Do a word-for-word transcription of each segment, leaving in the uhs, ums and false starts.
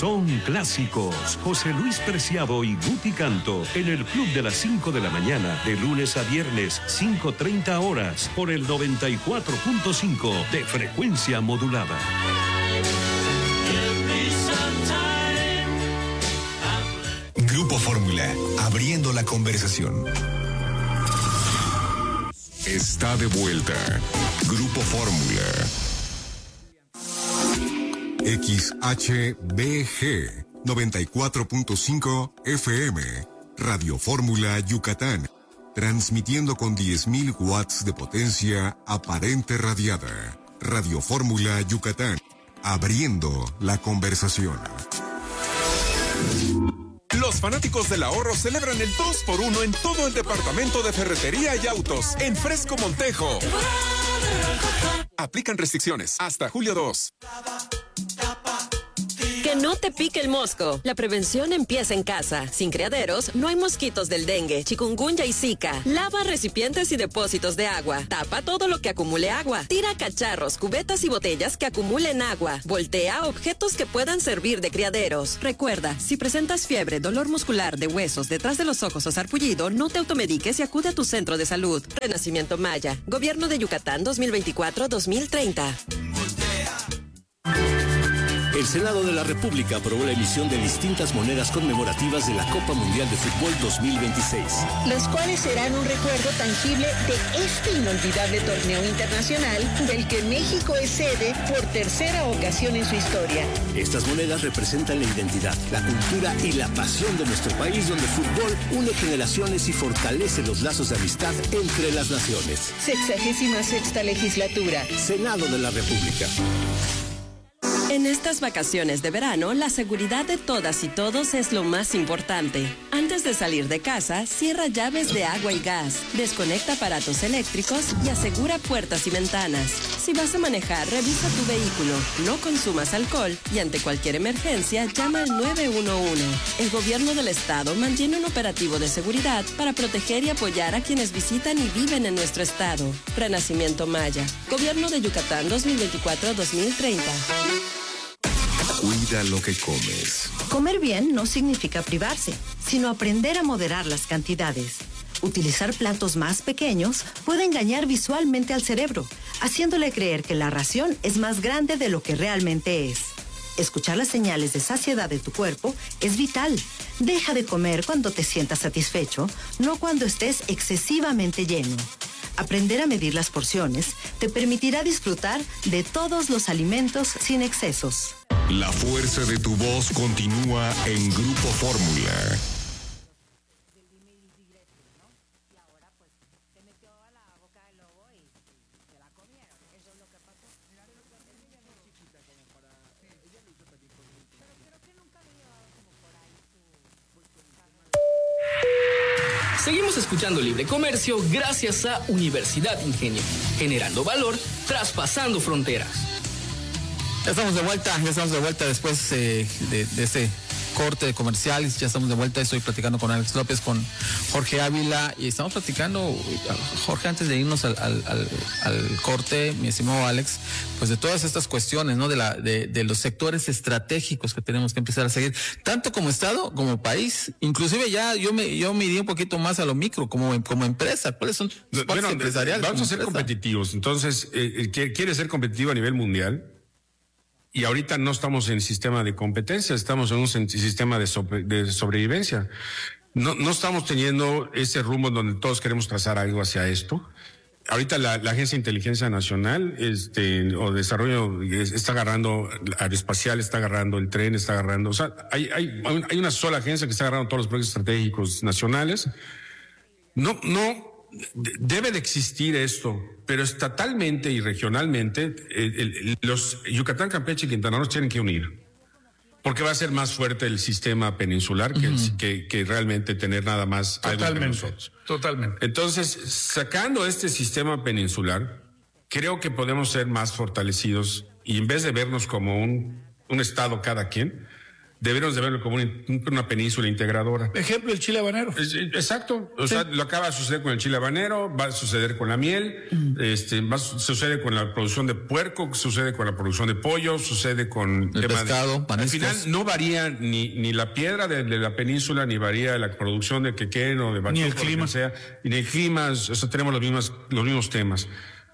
son clásicos. José Luis Preciado y Guti Canto en el Club de las cinco de la mañana, de lunes a viernes, cinco treinta horas, por el noventa y cuatro punto cinco de frecuencia modulada. Grupo Fórmula, abriendo la conversación. Está de vuelta. Grupo Fórmula. X H B G noventa y cuatro punto cinco F M. Radio Fórmula Yucatán. Transmitiendo con diez mil watts de potencia aparente radiada. Radio Fórmula Yucatán. Abriendo la conversación. Los fanáticos del ahorro celebran el dos por uno en todo el departamento de ferretería y autos en Fresco Montejo. Aplican restricciones hasta julio dos. Que no te pique el mosco. La prevención empieza en casa. Sin criaderos, no hay mosquitos del dengue, chikungunya y zika. Lava recipientes y depósitos de agua. Tapa todo lo que acumule agua. Tira cacharros, cubetas y botellas que acumulen agua. Voltea objetos que puedan servir de criaderos. Recuerda, si presentas fiebre, dolor muscular de huesos, detrás de los ojos o sarpullido, no te automediques y acude a tu centro de salud. Renacimiento Maya. Gobierno de Yucatán dos mil veinticuatro a dos mil treinta. El Senado de la República aprobó la emisión de distintas monedas conmemorativas de la Copa Mundial de Fútbol dos mil veintiséis. Las cuales serán un recuerdo tangible de este inolvidable torneo internacional del que México es sede por tercera ocasión en su historia. Estas monedas representan la identidad, la cultura y la pasión de nuestro país, donde el fútbol une generaciones y fortalece los lazos de amistad entre las naciones. Sexagésima sexta legislatura. Senado de la República. En estas vacaciones de verano, la seguridad de todas y todos es lo más importante. Antes de salir de casa, cierra llaves de agua y gas, desconecta aparatos eléctricos y asegura puertas y ventanas. Si vas a manejar, revisa tu vehículo, no consumas alcohol y ante cualquier emergencia, llama al nueve uno uno. El gobierno del estado mantiene un operativo de seguridad para proteger y apoyar a quienes visitan y viven en nuestro estado. Renacimiento Maya. Gobierno de Yucatán dos mil veinticuatro a dos mil treinta. Cuida lo que comes. Comer bien no significa privarse, sino aprender a moderar las cantidades. Utilizar platos más pequeños puede engañar visualmente al cerebro, haciéndole creer que la ración es más grande de lo que realmente es. Escuchar las señales de saciedad de tu cuerpo es vital. Deja de comer cuando te sientas satisfecho, no cuando estés excesivamente lleno. Aprender a medir las porciones te permitirá disfrutar de todos los alimentos sin excesos. La fuerza de tu voz continúa en Grupo Fórmula. Seguimos escuchando Libre Comercio gracias a Universidad Ingenio, generando valor, traspasando fronteras. Ya estamos de vuelta, ya estamos de vuelta después eh, de, de este corte comercial, ya estamos de vuelta. Estoy platicando con Alex López, con Jorge Ávila, y estamos platicando, Jorge, antes de irnos al, al, al, al corte, mi estimado Alex, pues de todas estas cuestiones, ¿no? De la, de, de los sectores estratégicos que tenemos que empezar a seguir, tanto como Estado, como país, inclusive ya yo me, yo me iría un poquito más a lo micro, como, como empresa. ¿Cuáles son tus partes bueno, empresariales? Vamos a ser empresa? competitivos. Entonces, eh, quiere ser competitivo a nivel mundial. Y ahorita no estamos en sistema de competencia, estamos en un sistema de, sobre, de sobrevivencia. No, no estamos teniendo ese rumbo donde todos queremos trazar algo hacia esto. Ahorita la, la Agencia de Inteligencia Nacional este, o Desarrollo está agarrando, Aeroespacial está agarrando el tren, está agarrando, o sea, hay, hay, hay una sola agencia que está agarrando todos los proyectos estratégicos nacionales. No, no. Debe de existir esto, pero estatalmente y regionalmente el, el, los Yucatán, Campeche y Quintana Roo tienen que unir, porque va a ser más fuerte el sistema peninsular que, uh-huh. el, que, que realmente tener nada más. Totalmente, totalmente. Entonces, sacando este sistema peninsular, creo que podemos ser más fortalecidos y en vez de vernos como un, un estado cada quien, Debemos de verlo como un, una península integradora. Ejemplo, el chile habanero. Es, exacto. O Sí. sea, lo acaba de suceder con el chile habanero, va a suceder con la miel, mm. este, va a suceder con la producción de puerco, sucede con la producción de pollo, sucede con el tema pescado, de, al final no varía ni, ni la piedra de, de la península, ni varía la producción de quequén o de bachón, ni el clima, sea, ni el clima. O sea, tenemos los mismos, los mismos temas.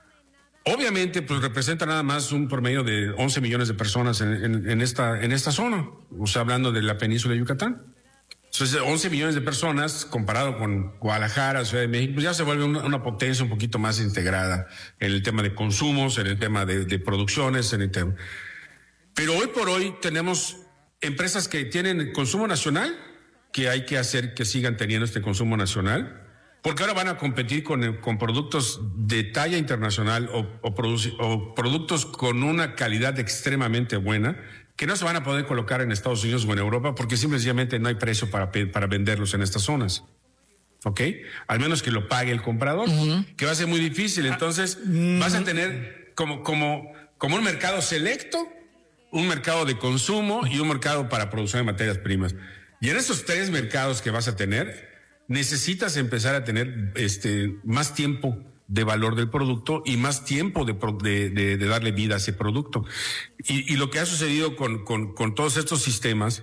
Obviamente, pues representa nada más un promedio de once millones de personas en, en, en, esta, en esta zona, o sea, hablando de la península de Yucatán. Entonces, once millones de personas, comparado con Guadalajara, Ciudad de México, pues ya se vuelve una, una potencia un poquito más integrada en el tema de consumos, en el tema de, de producciones, en el tema. Pero hoy por hoy tenemos empresas que tienen consumo nacional, que hay que hacer que sigan teniendo este consumo nacional, porque ahora van a competir con, con productos de talla internacional o, o, produci, o productos con una calidad extremadamente buena que no se van a poder colocar en Estados Unidos o en Europa porque simplemente no hay precio para, para venderlos en estas zonas. ¿Ok? Al menos que lo pague el comprador, uh-huh. que va a ser muy difícil. Entonces uh-huh. vas a tener como, como, como un mercado selecto, un mercado de consumo y un mercado para producción de materias primas. Y en esos tres mercados que vas a tener, necesitas empezar a tener este más tiempo de valor del producto y más tiempo de, de, de, de darle vida a ese producto. Y, y lo que ha sucedido con, con, con todos estos sistemas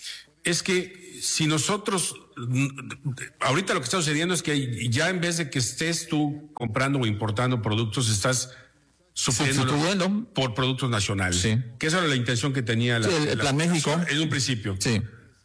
es que si nosotros, ahorita lo que está sucediendo es que ya en vez de que estés tú comprando o importando productos, estás supliendo por productos nacionales. Sí. Que esa era la intención que tenía la, sí, el, el la, Plan México. En un principio. Sí.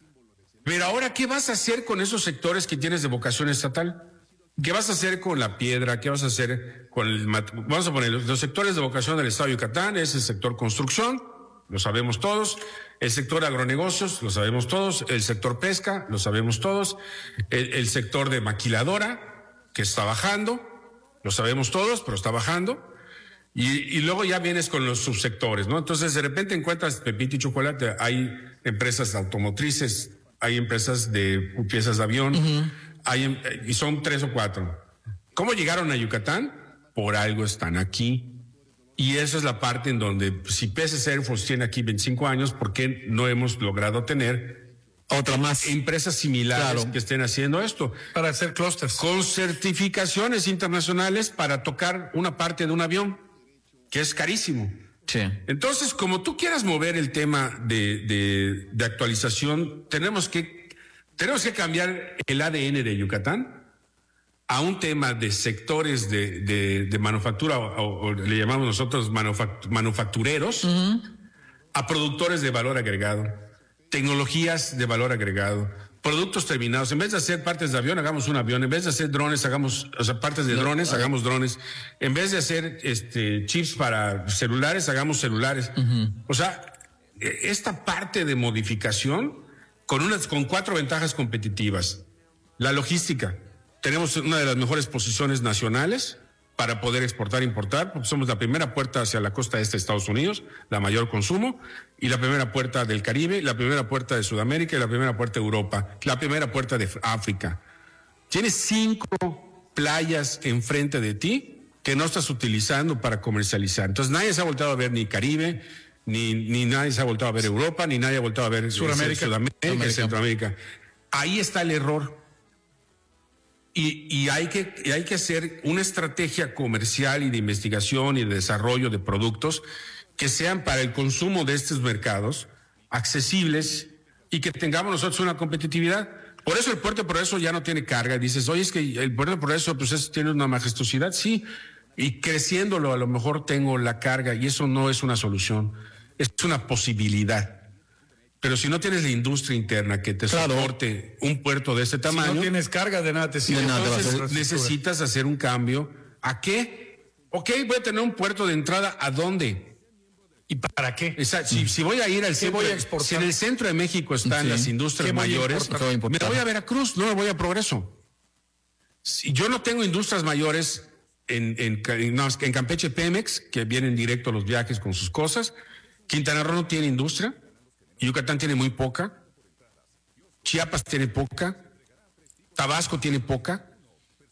Pero ahora, ¿qué vas a hacer con esos sectores que tienes de vocación estatal? ¿Qué vas a hacer con la piedra? ¿Qué vas a hacer con el... Vamos a poner los sectores de vocación del Estado de Yucatán, es el sector construcción, lo sabemos todos, el sector agronegocios, lo sabemos todos, el sector pesca, lo sabemos todos, el, el sector de maquiladora, que está bajando, lo sabemos todos, pero está bajando, y, y luego ya vienes con los subsectores, ¿no? Entonces, de repente encuentras pepito y chocolate, hay empresas automotrices, hay empresas de piezas de avión, uh-huh. hay, y son tres o cuatro. ¿Cómo llegaron a Yucatán? Por algo están aquí. Y esa es la parte en donde, si P S C Air Force tiene aquí veinticinco años, ¿por qué no hemos logrado tener otra más empresas similares claro. que estén haciendo esto? Para hacer clústeres. Con certificaciones internacionales para tocar una parte de un avión, que es carísimo. Sí. Entonces, como tú quieras mover el tema de, de, de actualización, tenemos que, tenemos que cambiar el A D N de Yucatán a un tema de sectores de, de, de manufactura, o, o le llamamos nosotros manufact, manufactureros, uh-huh. a productores de valor agregado, tecnologías de valor agregado, productos terminados. En vez de hacer partes de avión, hagamos un avión. En vez de hacer drones, hagamos, o sea, partes de drones, hagamos drones. En vez de hacer este chips para celulares, hagamos celulares. Uh-huh. O sea, esta parte de modificación con unas, con cuatro ventajas competitivas. La logística. Tenemos una de las mejores posiciones nacionales para poder exportar e importar, porque somos la primera puerta hacia la costa este de Estados Unidos, la mayor consumo, y la primera puerta del Caribe, la primera puerta de Sudamérica y la primera puerta de Europa, la primera puerta de África. Tienes cinco playas enfrente de ti que no estás utilizando para comercializar. Entonces nadie se ha volteado a ver ni Caribe, ni, ni nadie se ha volteado a ver Europa, ni nadie ha volteado a ver Sudamérica, Sudamérica y Centroamérica. Ahí está el error. Y, y, hay que, y hay que hacer una estrategia comercial y de investigación y de desarrollo de productos que sean para el consumo de estos mercados accesibles y que tengamos nosotros una competitividad. Por eso el Puerto de Progreso ya no tiene carga. Dices, oye, es que el Puerto de Progreso pues es, tiene una majestuosidad, sí, y creciéndolo a lo mejor tengo la carga y eso no es una solución, es una posibilidad. Pero si no tienes la industria interna que te claro. soporte un puerto de este tamaño, si no tienes carga de nada te sirve. Entonces necesitas hacer un cambio. ¿A qué? Ok, voy a tener un puerto de entrada. ¿A dónde? ¿Y para qué? Exacto. Si, si voy a ir al centro, voy a exportar? Si en el centro de México están sí. las industrias mayores, me voy a Veracruz, no me voy a Progreso. Si yo no tengo industrias mayores en, en, en, no, en Campeche, Pemex, que vienen directo a los viajes con sus cosas. Quintana Roo no tiene industria. Yucatán tiene muy poca, Chiapas tiene poca, Tabasco tiene poca.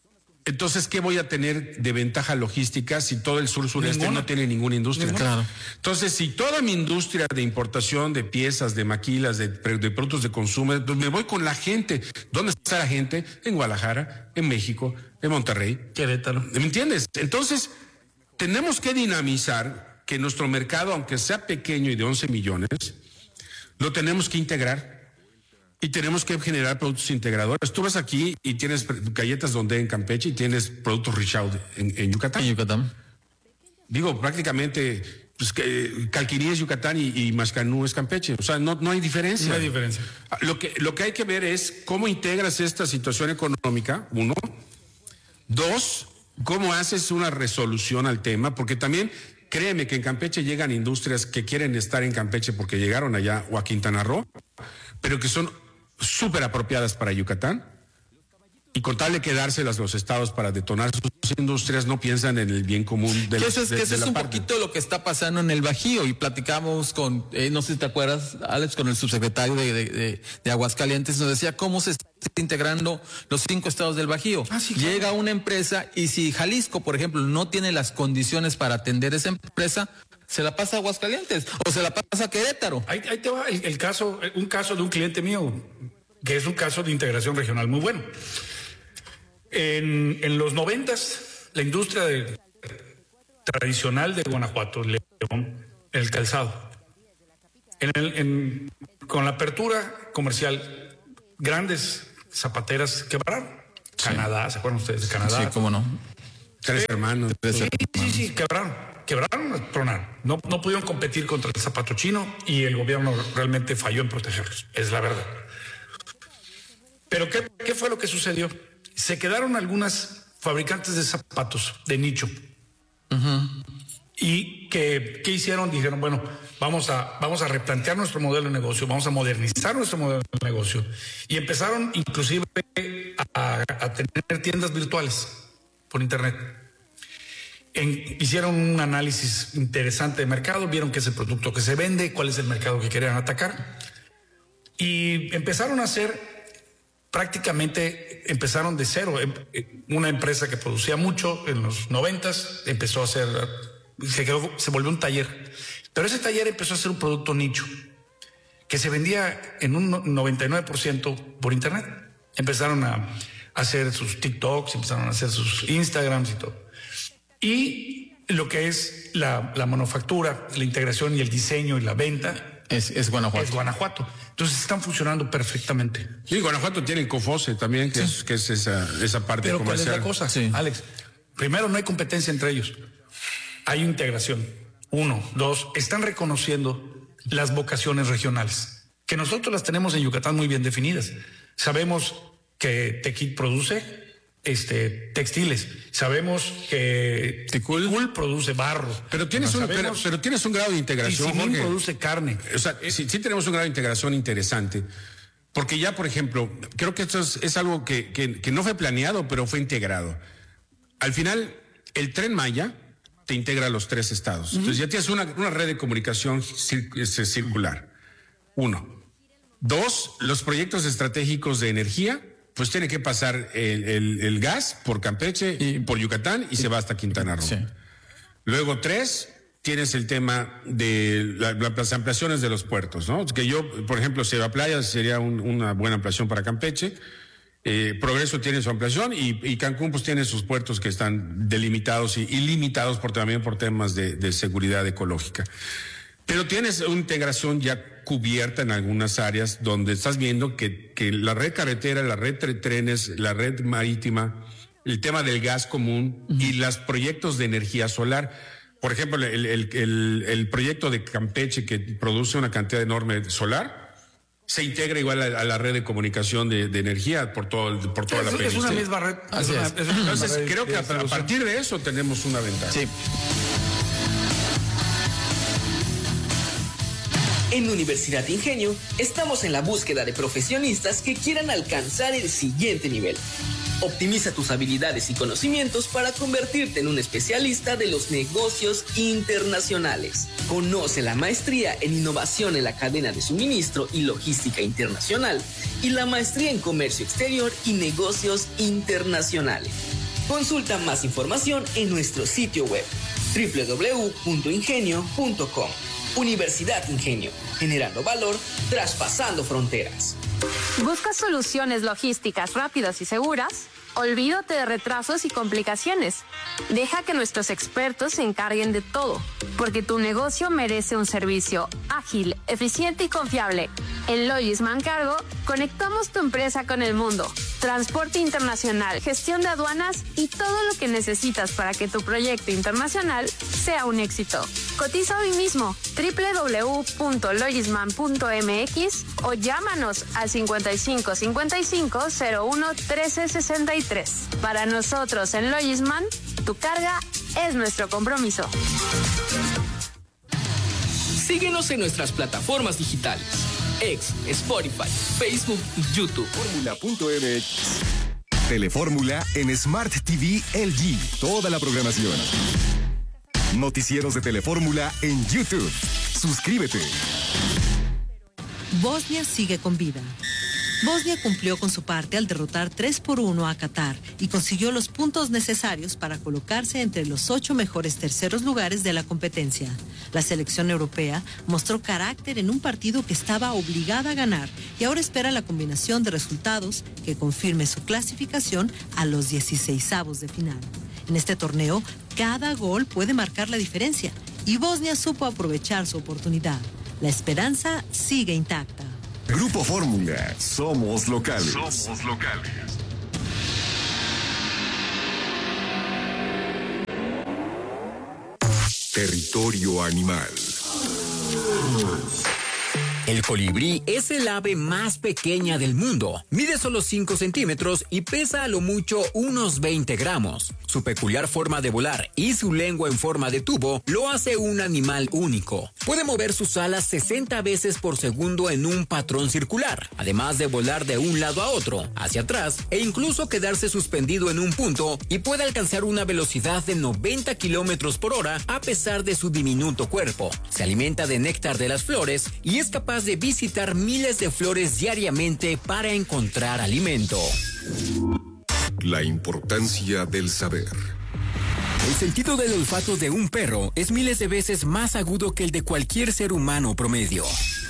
Entonces, ¿qué voy a tener de ventaja logística si todo el sur sureste Ninguna. no tiene ninguna industria? Claro. Entonces, si toda mi industria de importación de piezas, de maquilas, de, de productos de consumo, pues me voy con la gente. ¿Dónde está la gente? En Guadalajara, en México, en Monterrey. Querétaro. ¿Me entiendes? Entonces, tenemos que dinamizar que nuestro mercado, aunque sea pequeño y de once millones, lo tenemos que integrar. Y tenemos que generar productos integradores. Tú vas aquí y tienes galletas donde en Campeche y tienes productos Richard en, en Yucatán. En Yucatán. Digo, prácticamente, pues que Calquiní es Yucatán y, y Mascanú es Campeche. O sea, no, no hay diferencia. No hay diferencia. Lo que, lo que hay que ver es cómo integras esta situación económica, uno. Dos, cómo haces una resolución al tema, porque también, créeme que en Campeche llegan industrias que quieren estar en Campeche porque llegaron allá o a Quintana Roo, pero que son súper apropiadas para Yucatán, y con tal de quedárselas los estados para detonar sus industrias, no piensan en el bien común de, que los, eso es, de, que eso de es la un parte. poquito lo que está pasando en el Bajío, y platicamos con, eh, no sé si te acuerdas, Alex, con el subsecretario de, de, de, de Aguascalientes, nos decía cómo se está integrando los cinco estados del Bajío. Ah, sí, claro. Llega una empresa y si Jalisco, por ejemplo, no tiene las condiciones para atender esa empresa, se la pasa a Aguascalientes o se la pasa a Querétaro. Ahí, ahí te va el, el caso, un caso de un cliente mío, que es un caso de integración regional muy bueno. En, en los noventas, la industria de, tradicional de Guanajuato, León, el calzado, en el, en, con la apertura comercial, grandes zapateras quebraron. Sí. Canadá, ¿se acuerdan ustedes de Canadá? Sí, cómo no. Tres Eh, hermanos. Sí, Tres sí, hermanos. sí, quebraron. Quebraron, tronaron. No, no pudieron competir contra el zapato chino y el gobierno realmente falló en protegerlos. Es la verdad. Pero ¿qué, qué fue lo que sucedió? Se quedaron algunas fabricantes de zapatos de nicho. Uh-huh. Y que, ¿qué hicieron? Dijeron, bueno, vamos a, vamos a replantear nuestro modelo de negocio, vamos a modernizar nuestro modelo de negocio. Y empezaron inclusive a, a tener tiendas virtuales por internet. En, hicieron un análisis interesante de mercado, vieron qué es el producto que se vende, cuál es el mercado que querían atacar. Y empezaron a hacer, prácticamente empezaron de cero. Una empresa que producía mucho en los noventas empezó a hacer, se, quedó, se volvió un taller. Pero ese taller empezó a ser un producto nicho que se vendía en un noventa y nueve por ciento por internet. Empezaron a hacer sus TikToks, empezaron a hacer sus Instagrams y todo. Y lo que es la, la manufactura, la integración y el diseño y la venta es, es Guanajuato. Es Guanajuato. Entonces están funcionando perfectamente. Sí, Guanajuato tiene el COFOSE también, que, sí. es, que es esa, esa parte Pero comercial. ¿cuál es la cosa, sí. Alex? Primero, no hay competencia entre ellos. Hay integración. Uno. Dos, están reconociendo las vocaciones regionales, que nosotros las tenemos en Yucatán muy bien definidas. Sabemos que Tequit produce este, textiles. Sabemos que Ticul produce barro. Pero tienes, un, pero, pero tienes un grado de integración. Y Jorge, produce carne. O sea, sí, sí tenemos un grado de integración interesante. Porque ya, por ejemplo, creo que esto es, es algo que, que, que no fue planeado, pero fue integrado. Al final, el Tren Maya te integra a los tres estados. Uh-huh. Entonces ya tienes una, una red de comunicación cir, circular. Uno. Dos, los proyectos estratégicos de energía, pues tiene que pasar el, el, el gas por Campeche y por Yucatán y se va hasta Quintana Roo. Sí. Luego, tres, tienes el tema de la, las ampliaciones de los puertos, ¿no? Que yo, por ejemplo, Ceiba Playa sería un, una buena ampliación para Campeche. Eh, Progreso tiene su ampliación y, y Cancún pues tiene sus puertos que están delimitados y, y limitados por, también por temas de, de seguridad ecológica. Pero tienes una integración ya cubierta en algunas áreas donde estás viendo que, que la red carretera, la red de trenes, la red marítima, el tema del gas común uh-huh. y los proyectos de energía solar. Por ejemplo, el, el, el, el proyecto de Campeche que produce una cantidad enorme de solar, se integra igual a, a la red de comunicación de, de energía por, todo, por toda es, la península. Es una misma red. Así es. Una, es una Entonces, red creo que a, a partir de eso tenemos una ventaja. Sí. En Universidad Ingenio estamos en la búsqueda de profesionistas que quieran alcanzar el siguiente nivel. Optimiza tus habilidades y conocimientos para convertirte en un especialista de los negocios internacionales. Conoce la maestría en innovación en la cadena de suministro y logística internacional y la maestría en comercio exterior y negocios internacionales. Consulta más información en nuestro sitio web doble u doble u doble u punto ingenio punto com. Universidad Ingenio, generando valor, traspasando fronteras. ¿Buscas soluciones logísticas rápidas y seguras? Olvídate de retrasos y complicaciones. Deja que nuestros expertos se encarguen de todo, porque tu negocio merece un servicio ágil, eficiente y confiable. En Logisman Cargo, conectamos tu empresa con el mundo. Transporte internacional, gestión de aduanas y todo lo que necesitas para que tu proyecto internacional sea un éxito. Cotiza hoy mismo doble u doble u doble u punto logisman punto m x o llámanos al cincuenta y cinco cincuenta y cinco cero uno trece sesenta y tres. Para nosotros en Logisman, tu carga es nuestro compromiso. Síguenos en nuestras plataformas digitales: X, Spotify, Facebook y YouTube. Fórmula punto m x. Telefórmula en Smart T V L G. Toda la programación. Noticieros de Telefórmula en YouTube. Suscríbete. Bosnia sigue con vida. Bosnia cumplió con su parte al derrotar tres por uno a Qatar y consiguió los puntos necesarios para colocarse entre los ocho mejores terceros lugares de la competencia. La selección europea mostró carácter en un partido que estaba obligada a ganar y ahora espera la combinación de resultados que confirme su clasificación a los dieciseisavos de final. En este torneo, cada gol puede marcar la diferencia y Bosnia supo aprovechar su oportunidad. La esperanza sigue intacta. Grupo Fórmula, somos locales. Somos locales. Territorio animal. El colibrí es el ave más pequeña del mundo. Mide solo cinco centímetros y pesa a lo mucho unos veinte gramos. Su peculiar forma de volar y su lengua en forma de tubo lo hace un animal único. Puede mover sus alas sesenta veces por segundo en un patrón circular, además de volar de un lado a otro, hacia atrás e incluso quedarse suspendido en un punto, y puede alcanzar una velocidad de noventa kilómetros por hora a pesar de su diminuto cuerpo. Se alimenta de néctar de las flores y es capaz de visitar miles de flores diariamente para encontrar alimento. La importancia del saber. El sentido del olfato de un perro es miles de veces más agudo que el de cualquier ser humano promedio.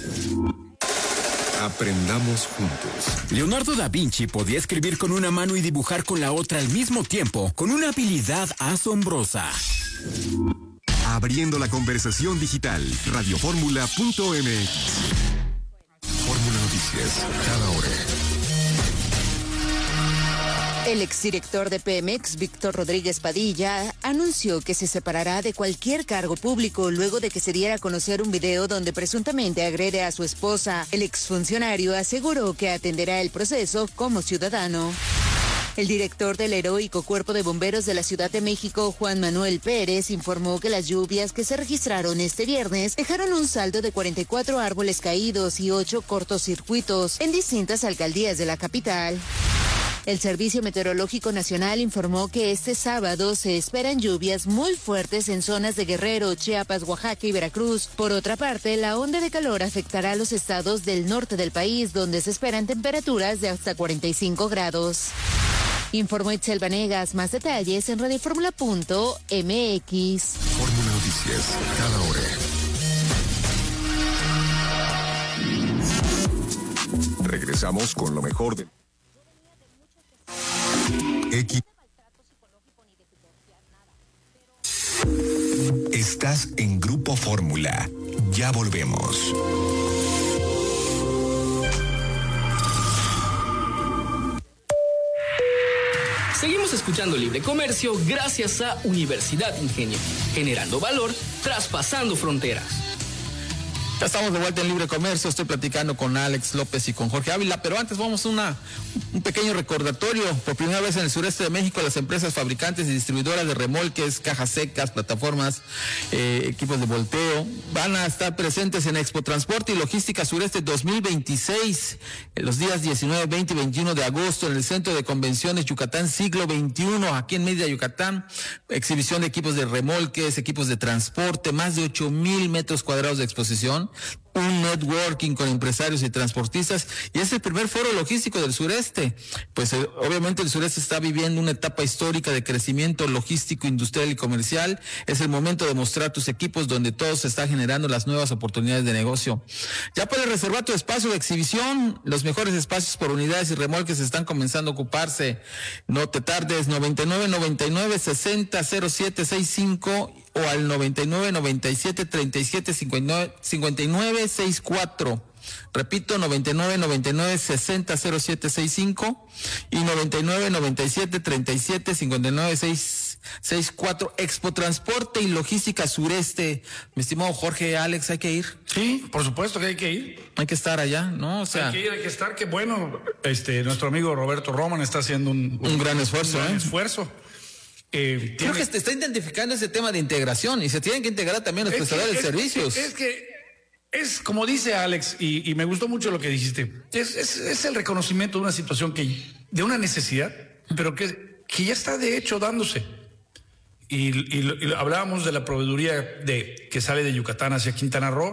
Aprendamos juntos. Leonardo da Vinci podía escribir con una mano y dibujar con la otra al mismo tiempo, con una habilidad asombrosa. Abriendo la conversación digital. Radioformula punto m x. Fórmula Noticias, cada hora. El exdirector de Pemex, Víctor Rodríguez Padilla, anunció que se separará de cualquier cargo público luego de que se diera a conocer un video donde presuntamente agrede a su esposa. El exfuncionario aseguró que atenderá el proceso como ciudadano. El director del heroico Cuerpo de Bomberos de la Ciudad de México, Juan Manuel Pérez, informó que las lluvias que se registraron este viernes dejaron un saldo de cuarenta y cuatro árboles caídos y ocho cortocircuitos en distintas alcaldías de la capital. El Servicio Meteorológico Nacional informó que este sábado se esperan lluvias muy fuertes en zonas de Guerrero, Chiapas, Oaxaca y Veracruz. Por otra parte, la onda de calor afectará a los estados del norte del país, donde se esperan temperaturas de hasta cuarenta y cinco grados. Informó Itzel Vanegas. Más detalles en radioformula punto m x. Fórmula Noticias, cada hora. Regresamos con lo mejor de X. Estás en Grupo Fórmula. Ya volvemos. Seguimos escuchando Libre Comercio gracias a Universidad Ingenio, generando valor, traspasando fronteras. Ya estamos de vuelta en Libre Comercio, estoy platicando con Alex López y con Jorge Ávila, pero antes vamos a una, un pequeño recordatorio. Por primera vez en el sureste de México, las empresas fabricantes y distribuidoras de remolques, cajas secas, plataformas, eh, equipos de volteo, van a estar presentes en Expo Transporte y Logística Sureste dos mil veintiséis, en los días diecinueve, veinte y veintiuno de agosto, en el Centro de Convenciones Yucatán Siglo veintiuno, aquí en Mérida, Yucatán. Exhibición de equipos de remolques, equipos de transporte, más de ocho mil metros cuadrados de exposición. un networking con empresarios y transportistas, y es el primer foro logístico del sureste. Pues eh, obviamente el sureste está viviendo una etapa histórica de crecimiento logístico, industrial y comercial. Es el momento de mostrar tus equipos donde todo se está generando las nuevas oportunidades de negocio. Ya puedes reservar tu espacio de exhibición. Los mejores espacios por unidades y remolques están comenzando a ocuparse. No te tardes, noventa y nueve noventa y nueve sesenta cero siete sesenta y cinco o al noventa y nueve noventa y siete treinta y siete cincuenta y nueve sesenta y cuatro. Repito, noventa y nueve noventa y nueve sesenta cero siete sesenta y cinco y noventa y nueve noventa y siete treinta y siete cincuenta y nueve sesenta y cuatro. Expo Transporte y Logística Sureste. Mi estimado Jorge, Alex, ¿hay que ir? Sí, por supuesto que hay que ir. Hay que estar allá, ¿no? O sea, hay que ir, hay que estar. Qué bueno, este, nuestro amigo Roberto Roman está haciendo un, un, un gran esfuerzo. Un gran ¿eh? esfuerzo. Eh, Creo tiene... que se está identificando ese tema de integración y se tienen que integrar también los prestadores de servicios. Es que es como dice Alex, y, y me gustó mucho lo que dijiste, es, es, es el reconocimiento de una situación que, de una necesidad, pero que, que ya está de hecho dándose. Y, y, y hablábamos de la proveeduría de, que sale de Yucatán hacia Quintana Roo,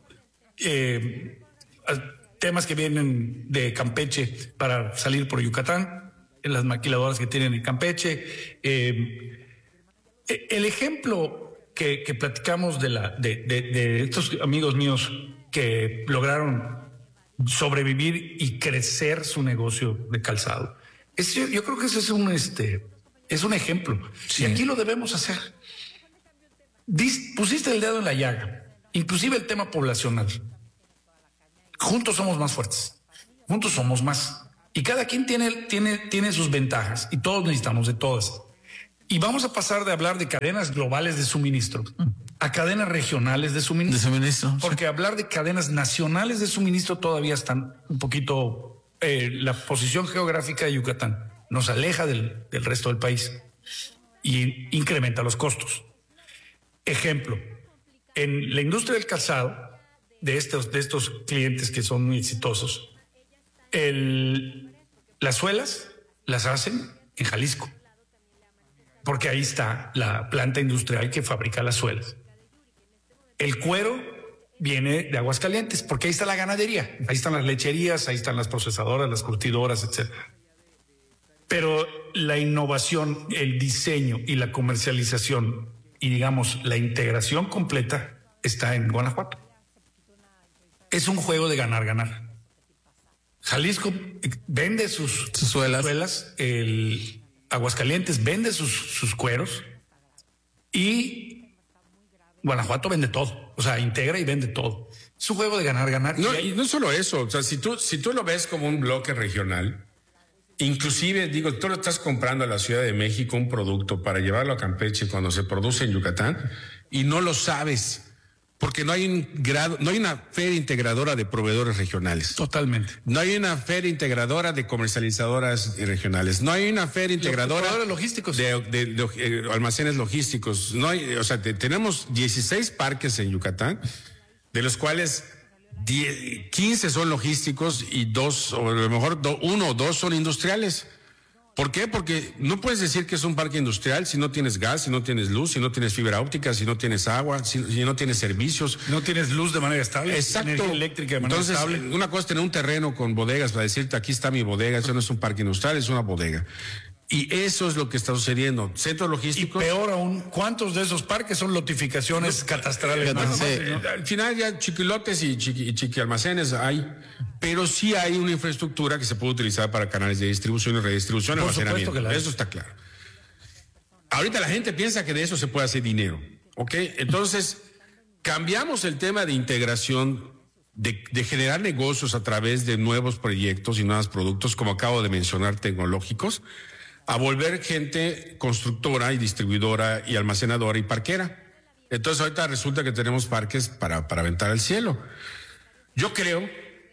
eh, temas que vienen de Campeche para salir por Yucatán, en las maquiladoras que tienen en Campeche. Eh, el ejemplo que, que platicamos de, la, de, de, de estos amigos míos que lograron sobrevivir y crecer su negocio de calzado, es, yo, yo creo que ese es un, este, es un ejemplo. Sí. Y aquí lo debemos hacer. Dis, pusiste el dedo en la llaga, inclusive el tema poblacional. Juntos somos más fuertes, juntos somos más. Y cada quien tiene, tiene, tiene sus ventajas y todos necesitamos de todas. Y vamos a pasar de hablar de cadenas globales de suministro a cadenas regionales de suministro. De suministro. Porque sí. Hablar de cadenas nacionales de suministro todavía están un poquito... Eh, la posición geográfica de Yucatán nos aleja del, del resto del país y incrementa los costos. Ejemplo, en la industria del calzado, de estos, de estos clientes que son muy exitosos, El, las suelas las hacen en Jalisco, porque ahí está la planta industrial que fabrica las suelas. El cuero viene de Aguascalientes, porque ahí está la ganadería, ahí están las lecherías, ahí están las procesadoras, las curtidoras, etcétera. Pero la innovación, el diseño y la comercialización y, digamos, la integración completa está en Guanajuato. Es un juego de ganar-ganar. Jalisco vende sus, sus suelas, suelas el Aguascalientes vende sus, sus cueros y Guanajuato vende todo, o sea, integra y vende todo. Es un juego de ganar, ganar. No, y, hay... y no solo eso, o sea, si tú, si tú lo ves como un bloque regional, inclusive, digo, tú lo estás comprando a la Ciudad de México un producto para llevarlo a Campeche cuando se produce en Yucatán y no lo sabes. Porque no hay un grado, no hay una feria integradora de proveedores regionales. Totalmente. No hay una feria integradora de comercializadoras regionales. No hay una feria integradora de logísticos. De, de, de, de almacenes logísticos. No hay, o sea, de, tenemos dieciséis parques en Yucatán, de los cuales diez, quince son logísticos y dos, o a lo mejor do, uno o dos son industriales. ¿Por qué? Porque no puedes decir que es un parque industrial si no tienes gas, si no tienes luz, si no tienes fibra óptica, si no tienes agua, si, si no tienes servicios. No tienes luz de manera estable. Exacto. Energía eléctrica de manera Entonces, estable. Una cosa es tener un terreno con bodegas para decirte aquí está mi bodega, eso no es un parque industrial, es una bodega. Y eso es lo que está sucediendo. Centros logísticos. Y peor aún, ¿cuántos de esos parques son lotificaciones no, catastrales? No, no, sí. no, al final ya chiquilotes y chiqui, y chiqui almacenes hay, pero sí hay una infraestructura que se puede utilizar para canales de distribución y redistribución y almacenamiento. Eso está claro. Ahorita la gente piensa que de eso se puede hacer dinero, ¿ok? Entonces, cambiamos el tema de integración, de, de generar negocios a través de nuevos proyectos y nuevos productos, como acabo de mencionar, tecnológicos, a volver gente constructora y distribuidora y almacenadora y parquera. Entonces ahorita resulta que tenemos parques para, para aventar al cielo. Yo creo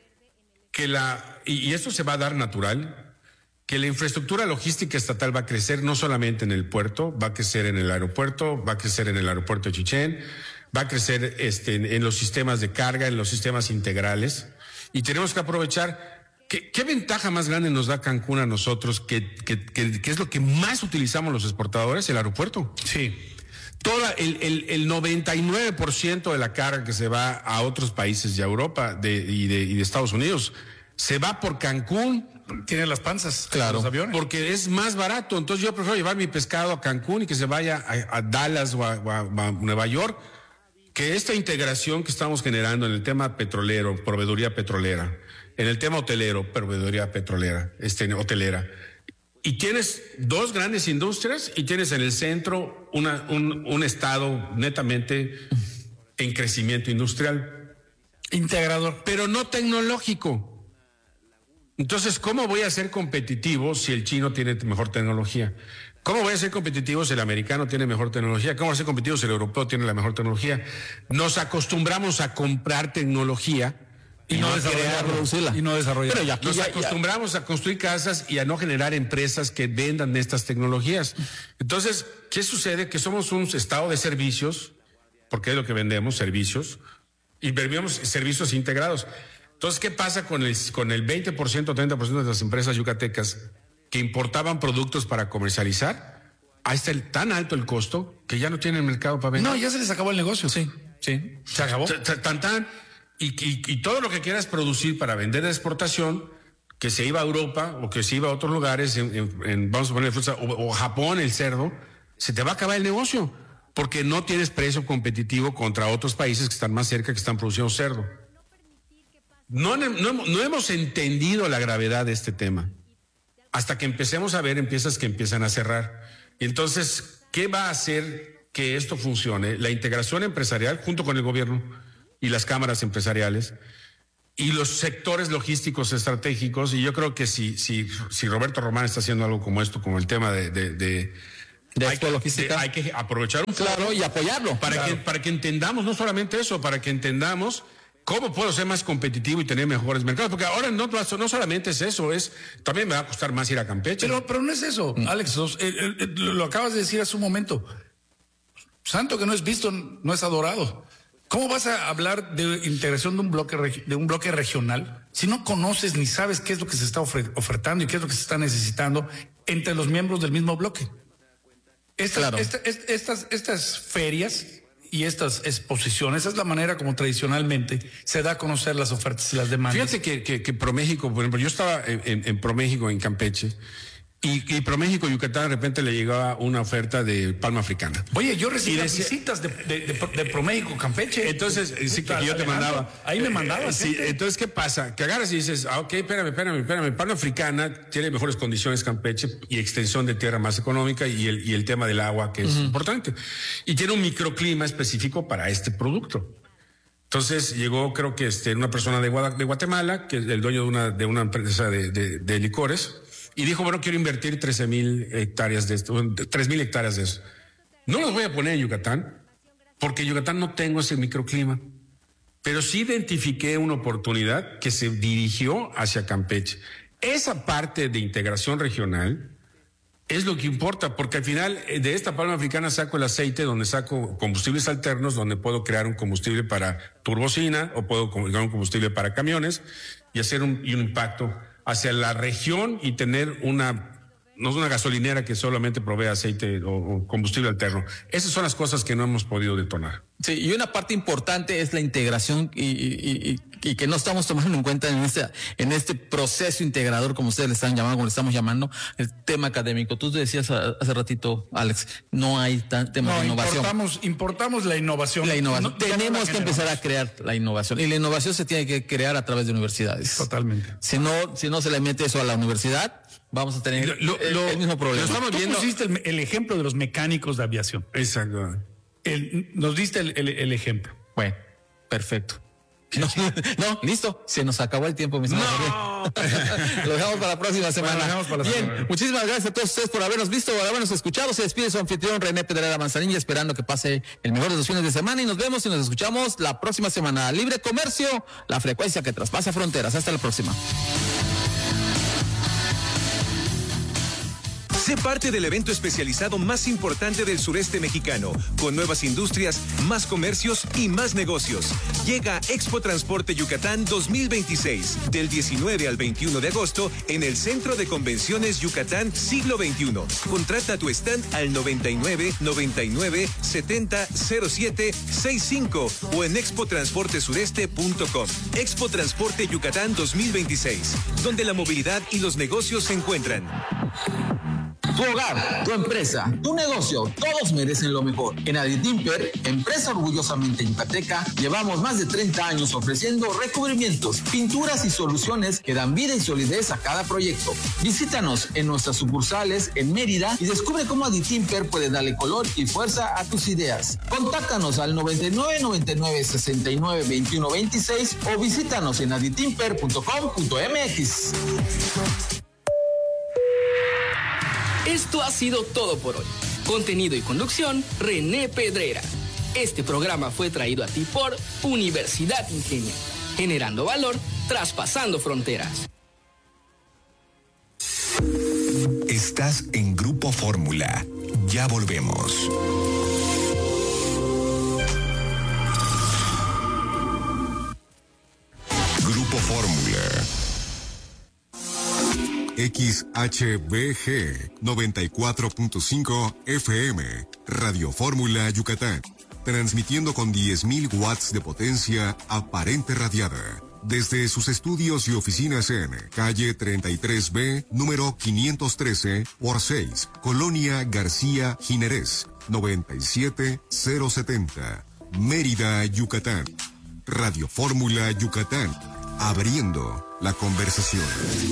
que la, y, y esto se va a dar natural, que la infraestructura logística estatal va a crecer no solamente en el puerto, va a crecer en el aeropuerto, va a crecer en el aeropuerto de Chichén, va a crecer este, en, en los sistemas de carga, en los sistemas integrales, y tenemos que aprovechar. ¿Qué, ¿Qué ventaja más grande nos da Cancún a nosotros? ¿Qué, qué, qué, qué es lo que más utilizamos los exportadores? El aeropuerto. Sí. Toda el, el, el noventa y nueve por ciento de la carga que se va a otros países de Europa de, y, de, y de Estados Unidos se va por Cancún. Tiene las panzas, claro, los aviones. Porque es más barato. Entonces yo prefiero llevar mi pescado a Cancún y que se vaya a, a Dallas o a, o a, a Nueva York, que esta integración que estamos generando en el tema petrolero, proveeduría petrolera, en el tema hotelero, proveeduría petrolera, este, hotelera. Y tienes dos grandes industrias y tienes en el centro una, un, un estado netamente en crecimiento industrial. Integrador. Pero no tecnológico. Entonces, ¿cómo voy a ser competitivo si el chino tiene mejor tecnología? ¿Cómo voy a ser competitivo si el americano tiene mejor tecnología? ¿Cómo voy a ser competitivo si el europeo tiene la mejor tecnología? Nos acostumbramos a comprar tecnología y, y no, no desarrollarla. Y no desarrollarla. Pero ya, Nos ya, acostumbramos ya. a construir casas y a no generar empresas que vendan estas tecnologías. Entonces, ¿qué sucede? Que somos un estado de servicios, porque es lo que vendemos, servicios, y vendemos servicios integrados. Entonces, ¿qué pasa con el, con el veinte por ciento, treinta por ciento de las empresas yucatecas que importaban productos para comercializar? Ahí está el, tan alto el costo que ya no tienen mercado para vender. No, ya se les acabó el negocio. Sí, sí. Se acabó. Tan, tan, y, y, y todo lo que quieras producir para vender de exportación, que se iba a Europa o que se iba a otros lugares, en, en, en, vamos a poner fruta, o, o Japón, el cerdo, se te va a acabar el negocio porque no tienes precio competitivo contra otros países que están más cerca, que están produciendo cerdo. No, no, no hemos entendido la gravedad de este tema. Hasta que empecemos a ver empresas que empiezan a cerrar. Y entonces, ¿qué va a hacer que esto funcione? La integración empresarial junto con el gobierno y las cámaras empresariales y los sectores logísticos estratégicos. Y yo creo que si, si, si Roberto Román está haciendo algo como esto, como el tema de... de, de de hay, logística. De, hay que aprovechar un claro foro, y apoyarlo. Para, claro. que, para que entendamos, no solamente eso, para que entendamos... ¿Cómo puedo ser más competitivo y tener mejores mercados? Porque ahora no, no solamente es eso, es también me va a costar más ir a Campeche. Pero, pero no es eso, mm. Alex, lo, lo acabas de decir hace un momento. Santo que no es visto, no es adorado. ¿Cómo vas a hablar de integración de un bloque, de un bloque regional si no conoces ni sabes qué es lo que se está ofertando y qué es lo que se está necesitando entre los miembros del mismo bloque? Estas, claro. esta, estas, estas ferias y estas exposiciones, esa es la manera como tradicionalmente se da a conocer las ofertas y las demandas. Fíjate que, que, que ProMéxico, por ejemplo, yo estaba en, en, en ProMéxico en Campeche y, y ProMéxico Yucatán de repente le llegaba una oferta de palma africana. Oye, yo recibí decía, visitas de, de, de, de ProMéxico Campeche. Entonces, sí, que yo te mandaba. Ahí me mandaba. Eh, sí, entonces, ¿qué pasa? Que agarras y dices, ah, ok, espérame, espérame, espérame. Palma africana tiene mejores condiciones Campeche y extensión de tierra más económica y el, y el tema del agua, que es uh-huh. importante. Y tiene un microclima específico para este producto. Entonces llegó, creo que este, una persona de, Guada, de Guatemala, que es el dueño de una, de una empresa de, de, de licores, y dijo, bueno, quiero invertir trece mil hectáreas de esto, tres mil hectáreas de eso. No los voy a poner en Yucatán, porque en Yucatán no tengo ese microclima. Pero sí identifiqué una oportunidad que se dirigió hacia Campeche. Esa parte de integración regional es lo que importa, porque al final de esta palma africana saco el aceite, donde saco combustibles alternos, donde puedo crear un combustible para turbocina o puedo crear un combustible para camiones y hacer un, y un impacto hacia la región y tener una, no es una gasolinera que solamente provee aceite o, o combustible alterno. Esas son las cosas que no hemos podido detonar. Sí, y una parte importante es la integración y, y, y, y que no estamos tomando en cuenta en este, en este proceso integrador, como ustedes le están llamando, como le estamos llamando, el tema académico. Tú decías hace ratito, Alex, no hay tan tema no, de innovación. Importamos, importamos la innovación. La innovación. No, Tenemos no que empezar a crear la innovación. Y la innovación se tiene que crear a través de universidades. Totalmente. Si no, si no se le mete eso a la universidad, vamos a tener lo, el, lo, el mismo problema. Lo estamos viendo. Tú pusiste el, el ejemplo de los mecánicos de aviación. Exacto. El, nos diste el, el, el ejemplo. Bueno, perfecto. No, no, listo. Se nos acabó el tiempo, mis amigos. No. Lo dejamos para la próxima semana. Bueno, lo dejamos para la Bien, semana. Muchísimas gracias a todos ustedes por habernos visto, por habernos escuchado. Se despide su anfitrión René Pedrera Manzanilla, esperando que pase el mejor de los fines de semana y nos vemos y nos escuchamos la próxima semana. Libre Comercio, la frecuencia que traspasa fronteras. Hasta la próxima. Sé parte del evento especializado más importante del sureste mexicano, con nuevas industrias, más comercios y más negocios. Llega Expo Transporte Yucatán dos mil veintiséis, del diecinueve al veintiuno de agosto, en el Centro de Convenciones Yucatán Siglo veintiuno. Contrata tu stand al noventa y nueve, noventa y nueve, setenta, cero siete, sesenta y cinco o en expo transporte sureste punto com. Expo Transporte Yucatán dos mil veintiséis, donde la movilidad y los negocios se encuentran. Tu hogar, tu empresa, tu negocio, todos merecen lo mejor. En Aditimper, empresa orgullosamente yucateca, llevamos más de treinta años ofreciendo recubrimientos, pinturas y soluciones que dan vida y solidez a cada proyecto. Visítanos en nuestras sucursales en Mérida y descubre cómo Aditimper puede darle color y fuerza a tus ideas. Contáctanos al noventa y nueve, noventa y nueve, sesenta y nueve, veintiuno, veintiséis o visítanos en aditimper punto com punto m x. Esto ha sido todo por hoy. Contenido y conducción, René Pedrera. Este programa fue traído a ti por Universidad Ingenio, generando valor, traspasando fronteras. Estás en Grupo Fórmula. Ya volvemos. Grupo Fórmula. X H B G noventa y cuatro punto cinco F M, Radio Fórmula Yucatán, transmitiendo con diez mil watts de potencia aparente radiada, desde sus estudios y oficinas en calle treinta y tres B, número quinientos trece por seis, Colonia García Jiménez, noventa y siete mil setenta, Mérida, Yucatán. Radio Fórmula Yucatán, abriendo la conversación.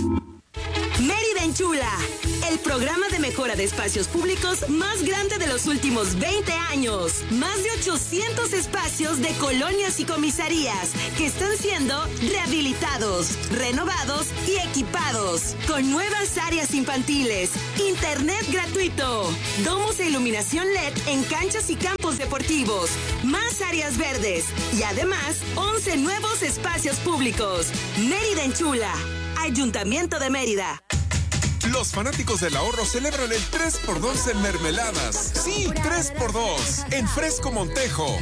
Mérida Enchula, el programa de mejora de espacios públicos más grande de los últimos veinte años. Más de ochocientos espacios de colonias y comisarías que están siendo rehabilitados, renovados y equipados. Con nuevas áreas infantiles, internet gratuito, domos e iluminación L E D en canchas y campos deportivos, más áreas verdes y además once nuevos espacios públicos. Mérida Enchula, Ayuntamiento de Mérida. Los fanáticos del ahorro celebran el tres por dos en mermeladas. Sí, tres por dos en Fresco Montejo.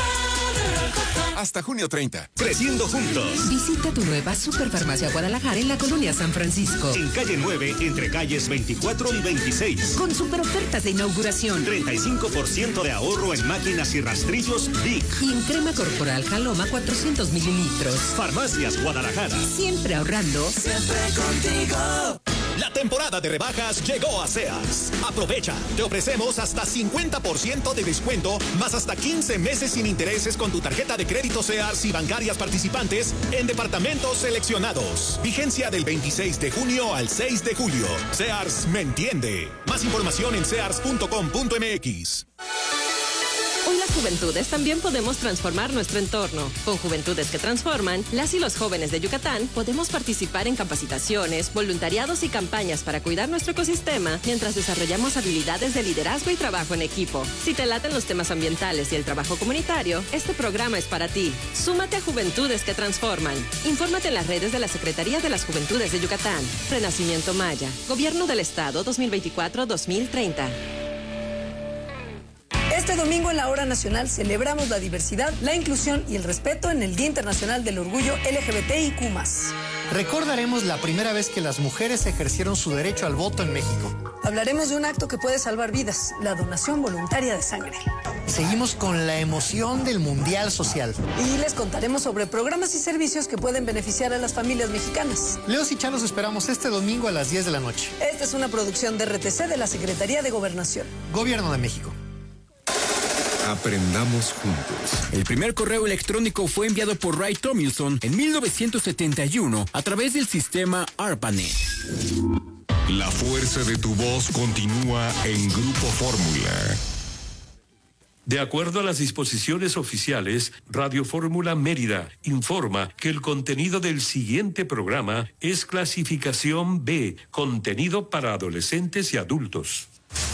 Hasta junio treinta. Creciendo juntos. Visita tu nueva Superfarmacia Guadalajara en la colonia San Francisco. En calle nueve, entre calles veinticuatro y veintiséis. Con super ofertas de inauguración. treinta y cinco por ciento de ahorro en máquinas y rastrillos Vic. Y en crema corporal Jaloma cuatrocientos mililitros. Farmacias Guadalajara. Siempre ahorrando. Siempre contigo. La temporada de rebajas llegó a Sears. Aprovecha, te ofrecemos hasta cincuenta por ciento de descuento, más hasta quince meses sin intereses con tu tarjeta de crédito Sears y bancarias participantes en departamentos seleccionados. Vigencia del veintiséis de junio al seis de julio. Sears me entiende. Más información en sears punto com punto m x. Hoy las juventudes también podemos transformar nuestro entorno. Con Juventudes que Transforman, las y los jóvenes de Yucatán podemos participar en capacitaciones, voluntariados y campañas para cuidar nuestro ecosistema mientras desarrollamos habilidades de liderazgo y trabajo en equipo. Si te laten los temas ambientales y el trabajo comunitario, este programa es para ti. Súmate a Juventudes que Transforman. Infórmate en las redes de la Secretaría de las Juventudes de Yucatán. Renacimiento Maya. Gobierno del Estado dos mil veinticuatro a dos mil treinta. Este domingo en la Hora Nacional celebramos la diversidad, la inclusión y el respeto en el Día Internacional del Orgullo L G B T I Q más. Recordaremos la primera vez que las mujeres ejercieron su derecho al voto en México. Hablaremos de un acto que puede salvar vidas, la donación voluntaria de sangre. Seguimos con la emoción del Mundial Social. Y les contaremos sobre programas y servicios que pueden beneficiar a las familias mexicanas. Leos y Chá los esperamos este domingo a las diez de la noche. Esta es una producción de R T C de la Secretaría de Gobernación. Gobierno de México. Aprendamos juntos. El primer correo electrónico fue enviado por Ray Tomlinson en mil novecientos setenta y uno a través del sistema ARPANET. La fuerza de tu voz continúa en Grupo Fórmula. De acuerdo a las disposiciones oficiales, Radio Fórmula Mérida informa que el contenido del siguiente programa es clasificación B, contenido para adolescentes y adultos.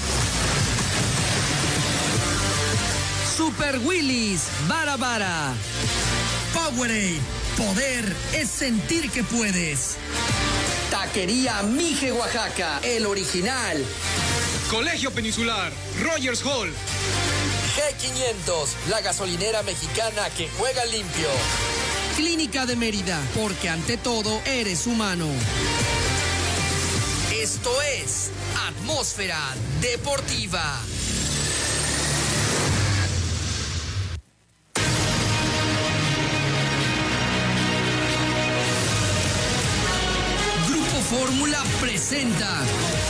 Super Willis, Bara Bara. Powerade, poder es sentir que puedes. Taquería Mije Oaxaca, el original. Colegio Peninsular, Rogers Hall. G quinientos, la gasolinera mexicana que juega limpio. Clínica de Mérida, porque ante todo eres humano. Esto es Atmósfera Deportiva. Grupo Fórmula presenta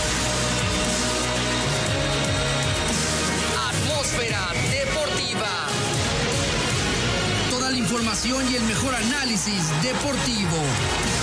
Atmósfera Deportiva. Toda la información y el mejor análisis deportivo.